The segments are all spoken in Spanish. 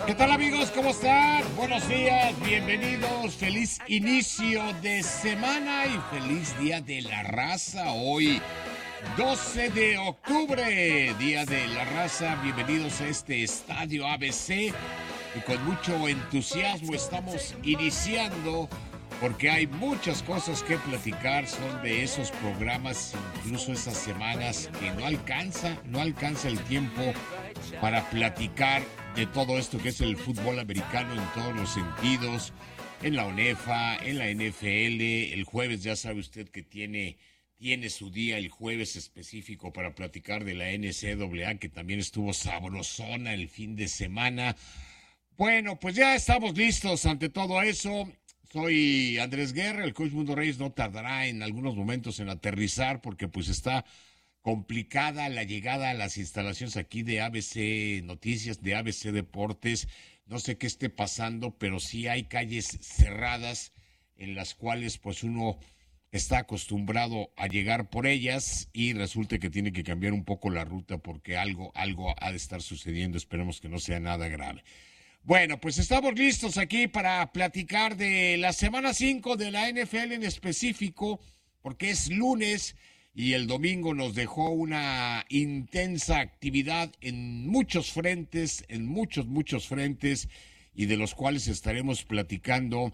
¿Qué tal, amigos? ¿Cómo están? Buenos días, bienvenidos, feliz inicio de semana y feliz Día de la Raza. Hoy, 12 de octubre, Día de la Raza. Bienvenidos a este Estadio ABC y con mucho entusiasmo estamos iniciando porque hay muchas cosas que platicar. Son de esos programas, incluso esas semanas que no alcanza el tiempo para platicar de todo esto que es el fútbol americano en todos los sentidos, en la UNEFA, en la NFL. El jueves ya sabe usted que tiene su día el jueves específico para platicar de la NCAA, que también estuvo sabrosona el fin de semana. Bueno, pues ya estamos listos ante todo eso. Soy Andrés Guerra, el coach Mundo Reyes no tardará en algunos momentos en aterrizar porque pues está complicada la llegada a las instalaciones aquí de ABC Noticias, de ABC Deportes. No sé qué esté pasando, pero sí hay calles cerradas en las cuales pues uno está acostumbrado a llegar por ellas y resulta que tiene que cambiar un poco la ruta porque algo ha de estar sucediendo. Esperemos que no sea nada grave. Bueno, pues estamos listos aquí para platicar de la semana 5 de la NFL en específico, porque es lunes y el domingo nos dejó una intensa actividad en muchos frentes, en muchos frentes, y de los cuales estaremos platicando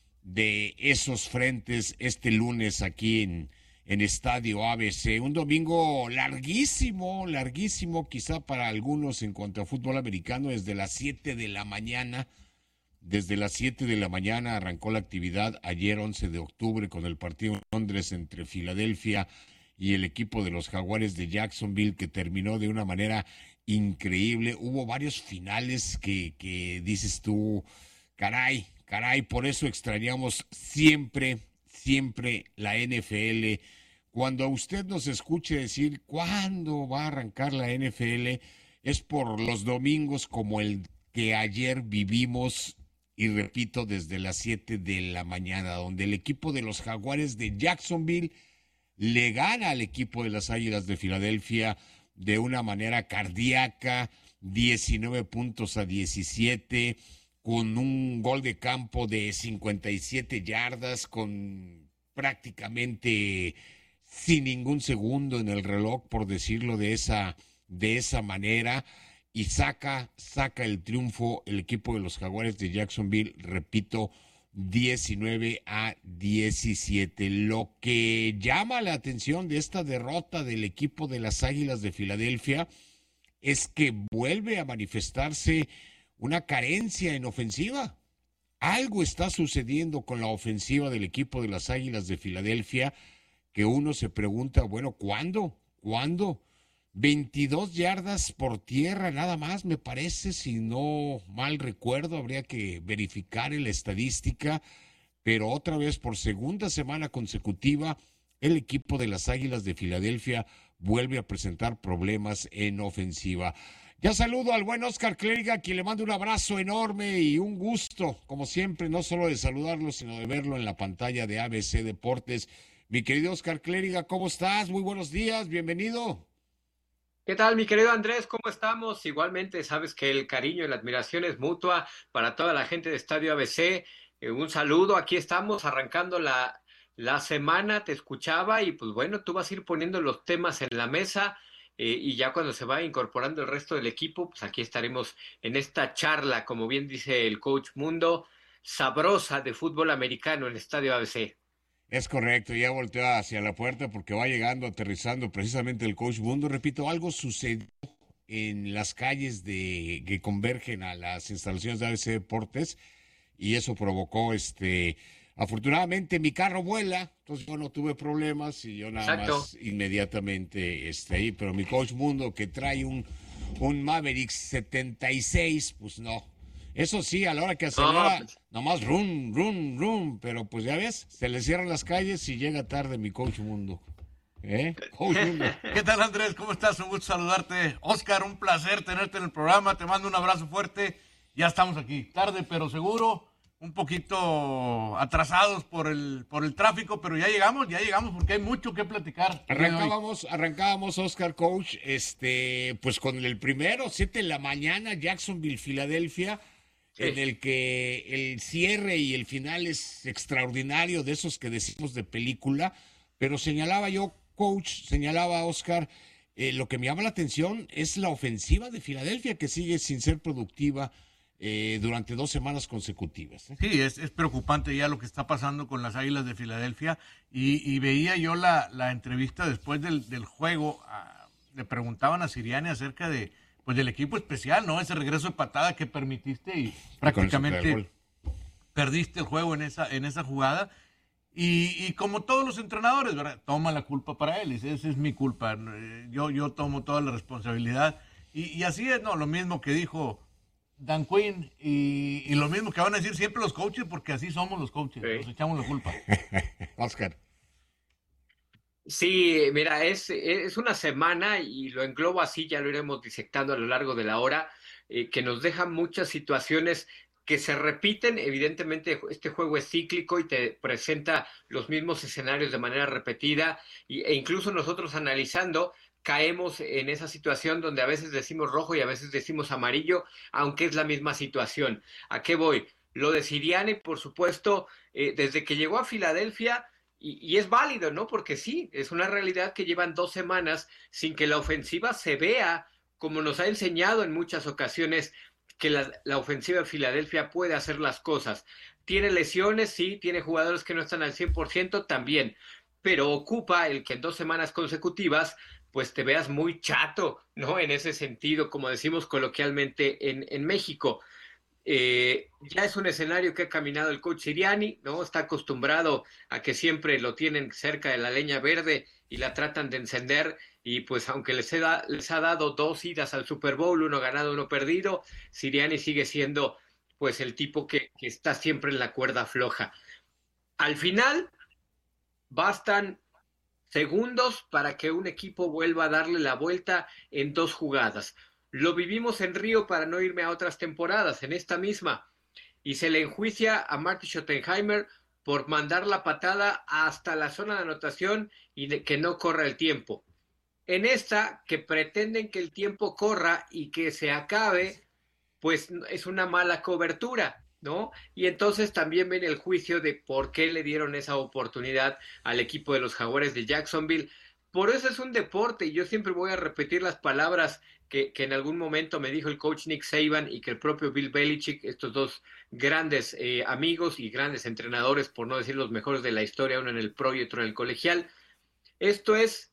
de esos frentes este lunes aquí en Estadio ABC. Un domingo larguísimo, quizá para algunos en cuanto a fútbol americano, desde las 7 de la mañana. Desde las 7 de la mañana arrancó la actividad ayer 11 de octubre con el partido en Londres entre Filadelfia y el equipo de los Jaguares de Jacksonville, que terminó de una manera increíble. Hubo varios finales que dices tú, caray, por eso extrañamos siempre la NFL. Cuando usted nos escuche decir cuándo va a arrancar la NFL, es por los domingos como el que ayer vivimos, y repito, desde las 7 de la mañana, donde el equipo de los Jaguares de Jacksonville le gana al equipo de las Águilas de Filadelfia de una manera cardíaca, 19 puntos a 17, con un gol de campo de 57 yardas, con prácticamente sin ningún segundo en el reloj, por decirlo de esa manera, y saca el triunfo el equipo de los Jaguares de Jacksonville, repito, 19 a 17. Lo que llama la atención de esta derrota del equipo de las Águilas de Filadelfia es que vuelve a manifestarse una carencia en ofensiva. Algo está sucediendo con la ofensiva del equipo de las Águilas de Filadelfia que uno se pregunta, bueno, ¿cuándo? 22 yardas por tierra nada más, me parece, si no mal recuerdo, habría que verificar en la estadística, pero otra vez por segunda semana consecutiva, el equipo de las Águilas de Filadelfia vuelve a presentar problemas en ofensiva. Ya saludo al buen Oscar Clériga, a quien le mando un abrazo enorme y un gusto, como siempre, no solo de saludarlo, sino de verlo en la pantalla de ABC Deportes. Mi querido Oscar Clériga, ¿cómo estás? Muy buenos días, bienvenido. ¿Qué tal, mi querido Andrés? ¿Cómo estamos? Igualmente, sabes que el cariño y la admiración es mutua para toda la gente de Estadio ABC. Un saludo, aquí estamos arrancando la semana, te escuchaba y pues bueno, tú vas a ir poniendo los temas en la mesa y ya cuando se va incorporando el resto del equipo, pues aquí estaremos en esta charla, como bien dice el coach Mundo, sabrosa de fútbol americano en Estadio ABC. Es correcto, ya volteó hacia la puerta porque va llegando, aterrizando precisamente el coach Mundo. Repito, algo sucedió en las calles que convergen a las instalaciones de ABC Deportes y eso provocó, afortunadamente mi carro vuela, entonces yo no tuve problemas y yo nada Exacto. más inmediatamente ahí, pero mi coach Mundo que trae un Maverick 76, pues no. Eso sí, a la hora que acelera, No, pues, nomás rum, pero pues ya ves, se le cierran las calles y llega tarde mi coach Mundo. Coach Mundo. ¿Qué tal, Andrés? ¿Cómo estás? Un gusto saludarte. Oscar, un placer tenerte en el programa. Te mando un abrazo fuerte. Ya estamos aquí. Tarde, pero seguro. Un poquito atrasados por el tráfico, pero ya llegamos porque hay mucho que platicar. Arrancábamos, Oscar, coach, pues con el primero, 7 de la mañana, Jacksonville, Filadelfia. en el que el cierre y el final es extraordinario, de esos que decimos de película, pero señalaba yo, coach, señalaba Oscar, lo que me llama la atención es la ofensiva de Filadelfia, que sigue sin ser productiva durante 2 semanas consecutivas. Sí, es preocupante ya lo que está pasando con las Águilas de Filadelfia, y veía yo la entrevista después del juego, le preguntaban a Sirianni acerca de pues del equipo especial, ¿no? Ese regreso de patada que permitiste y prácticamente perdiste el juego en esa jugada. Y como todos los entrenadores, ¿verdad? Toma la culpa para él, dice, esa es mi culpa, yo tomo toda la responsabilidad. Y así es, ¿no? Lo mismo que dijo Dan Quinn y lo mismo que van a decir siempre los coaches, porque así somos los coaches, nos echamos la culpa. Oscar. Sí, mira, es una semana y lo englobo así, ya lo iremos disectando a lo largo de la hora, que nos deja muchas situaciones que se repiten. Evidentemente este juego es cíclico y te presenta los mismos escenarios de manera repetida e incluso nosotros analizando caemos en esa situación donde a veces decimos rojo y a veces decimos amarillo, aunque es la misma situación. ¿A qué voy? Lo de Sirianni, por supuesto, desde que llegó a Filadelfia, y es válido, ¿no? Porque sí, es una realidad que llevan 2 semanas sin que la ofensiva se vea, como nos ha enseñado en muchas ocasiones, que la ofensiva de Filadelfia puede hacer las cosas. Tiene lesiones, sí, tiene jugadores que no están al 100% también, pero ocupa el que en 2 semanas consecutivas pues te veas muy chato, ¿no? En ese sentido, como decimos coloquialmente en México. Ya es un escenario que ha caminado el coach Sirianni, ¿no? Está acostumbrado a que siempre lo tienen cerca de la leña verde y la tratan de encender, y pues aunque les ha dado 2 idas al Super Bowl, 1 ganado, 1 perdido, Sirianni sigue siendo pues el tipo que está siempre en la cuerda floja. Al final, bastan segundos para que un equipo vuelva a darle la vuelta en 2 jugadas. Lo vivimos en Río, para no irme a otras temporadas, en esta misma, y se le enjuicia a Marty Schottenheimer por mandar la patada hasta la zona de anotación y que no corra el tiempo. En esta, que pretenden que el tiempo corra y que se acabe, pues es una mala cobertura, ¿no? Y entonces también ven el juicio de por qué le dieron esa oportunidad al equipo de los Jaguares de Jacksonville. Por eso es un deporte, y yo siempre voy a repetir las palabras que en algún momento me dijo el coach Nick Saban y que el propio Bill Belichick, estos 2 grandes amigos y grandes entrenadores, por no decir los mejores de la historia, uno en el pro y otro en el colegial. Esto es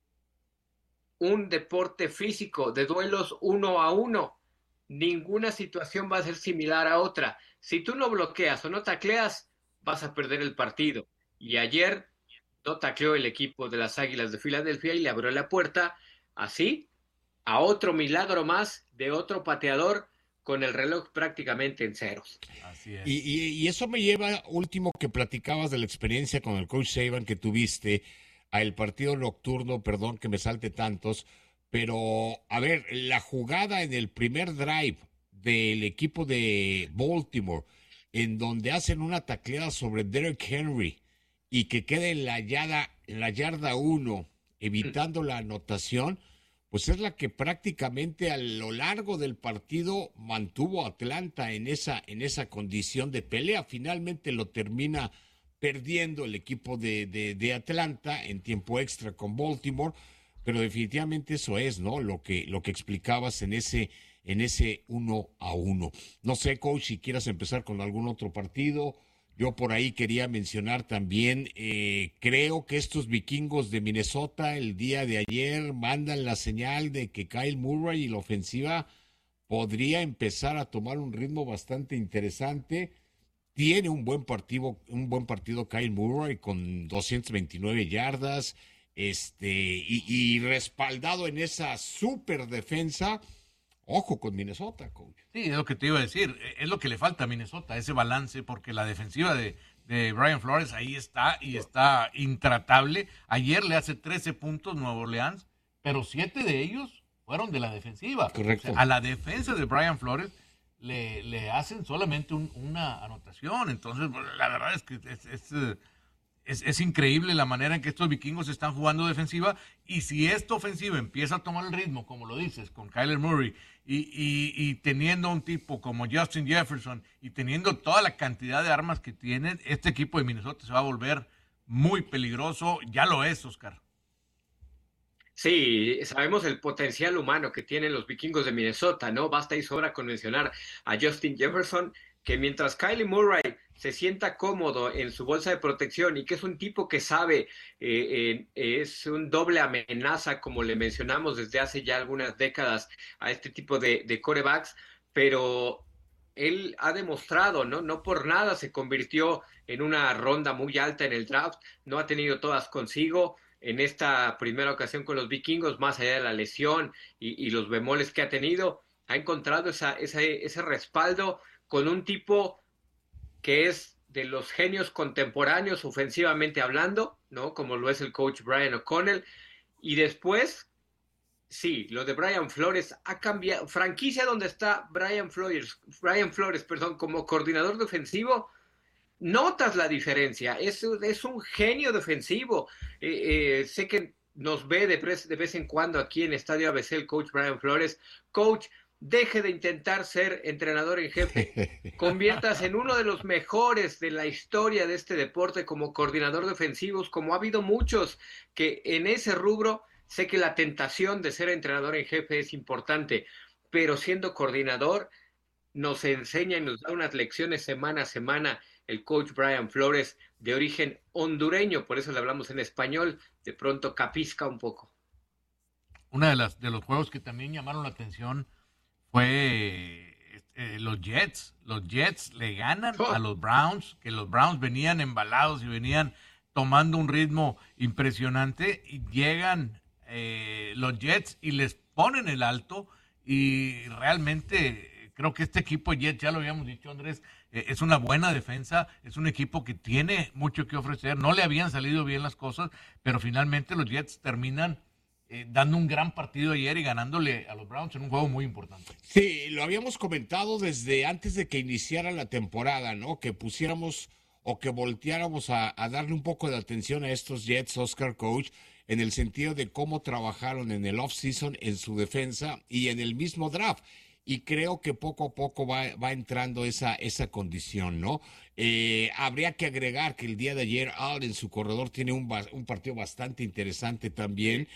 un deporte físico de duelos 1 a 1. Ninguna situación va a ser similar a otra. Si tú no bloqueas o no tacleas, vas a perder el partido. Y ayer no tacleó el equipo de las Águilas de Filadelfia y le abrió la puerta así a otro milagro más de otro pateador con el reloj prácticamente en ceros. Así es. Y eso me lleva, último, que platicabas de la experiencia con el coach Saban que tuviste, a el partido nocturno, perdón que me salte tantos, pero a ver, la jugada en el primer drive del equipo de Baltimore, en donde hacen una tacleada sobre Derrick Henry y que queda en la yarda 1, evitando la anotación, pues es la que prácticamente a lo largo del partido mantuvo a Atlanta en esa condición de pelea. Finalmente lo termina perdiendo el equipo de Atlanta en tiempo extra con Baltimore, pero definitivamente eso es, ¿no? Lo que explicabas en ese 1 a 1. No sé, coach, si quieras empezar con algún otro partido. Yo por ahí quería mencionar también, creo que estos vikingos de Minnesota el día de ayer mandan la señal de que Kyle Murray y la ofensiva podría empezar a tomar un ritmo bastante interesante. Tiene un buen partido Kyle Murray con 229 yardas, y respaldado en esa super defensa. Ojo con Minnesota, coach. Sí, es lo que te iba a decir. Es lo que le falta a Minnesota, ese balance, porque la defensiva de Brian Flores ahí está y está intratable. Ayer le hace 13 puntos Nueva Orleans, pero 7 de ellos fueron de la defensiva. Correcto. O sea, a la defensa de Brian Flores le hacen solamente una anotación. Entonces, la verdad es que Es increíble la manera en que estos vikingos están jugando defensiva, y si esta ofensiva empieza a tomar el ritmo, como lo dices, con Kyler Murray, y teniendo un tipo como Justin Jefferson, y teniendo toda la cantidad de armas que tienen, este equipo de Minnesota se va a volver muy peligroso. Ya lo es, Oscar. Sí, sabemos el potencial humano que tienen los vikingos de Minnesota, ¿no? Basta y sobra con mencionar a Justin Jefferson, que mientras Kyler Murray se sienta cómodo en su bolsa de protección y que es un tipo que sabe, es un doble amenaza, como le mencionamos desde hace ya algunas décadas a este tipo de quarterbacks, pero él ha demostrado, ¿no? No por nada se convirtió en una ronda muy alta en el draft, no ha tenido todas consigo en esta primera ocasión con los vikingos, más allá de la lesión y los bemoles que ha tenido, ha encontrado ese respaldo con un tipo que es de los genios contemporáneos ofensivamente hablando, ¿no? Como lo es el coach Brian O'Connell. Y después, sí, lo de Brian Flores ha cambiado. Franquicia donde está Brian Flores, como coordinador defensivo, notas la diferencia. Es un genio defensivo. Sé que nos ve de vez en cuando aquí en Estadio ABC el coach Brian Flores. Coach, deje de intentar ser entrenador en jefe. Conviértase en uno de los mejores de la historia de este deporte como coordinador defensivos, como ha habido muchos que en ese rubro. Sé que la tentación de ser entrenador en jefe es importante, pero siendo coordinador nos enseña y nos da unas lecciones semana a semana el coach Brian Flores, de origen hondureño, por eso le hablamos en español, de pronto capisca un poco. Una de los juegos que también llamaron la atención fue los Jets. Los Jets le ganan a los Browns, que los Browns venían embalados y venían tomando un ritmo impresionante, y llegan los Jets y les ponen el alto, y realmente creo que este equipo Jets, ya lo habíamos dicho, Andrés, es una buena defensa, es un equipo que tiene mucho que ofrecer. No le habían salido bien las cosas, pero finalmente los Jets terminan dando un gran partido ayer y ganándole a los Browns en un juego muy importante. Sí, lo habíamos comentado desde antes de que iniciara la temporada, ¿no? Que pusiéramos o que volteáramos a darle un poco de atención a estos Jets, Oscar, coach, en el sentido de cómo trabajaron en el off-season, en su defensa y en el mismo draft. Y creo que poco a poco va entrando esa condición, ¿no? Habría que agregar que el día de ayer Allen, su corredor, tiene un partido bastante interesante también.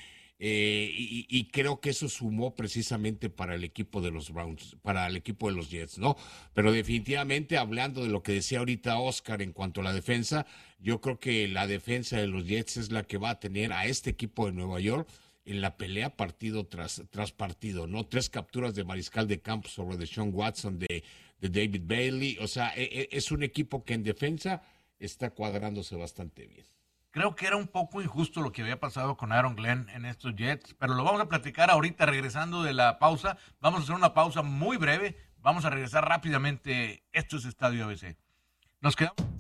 Y creo que eso sumó precisamente para el equipo de los Browns, para el equipo de los Jets, ¿no? Pero definitivamente, hablando de lo que decía ahorita Oscar en cuanto a la defensa, yo creo que la defensa de los Jets es la que va a tener a este equipo de Nueva York en la pelea partido tras partido, ¿no? 3 capturas de mariscal de campo sobre Deshaun Watson, de David Bailey. O sea, es un equipo que en defensa está cuadrándose bastante bien. Creo que era un poco injusto lo que había pasado con Aaron Glenn en estos Jets, pero lo vamos a platicar ahorita regresando de la pausa. Vamos a hacer una pausa muy breve, vamos a regresar rápidamente. Esto es Estadio ABC. Nos quedamos.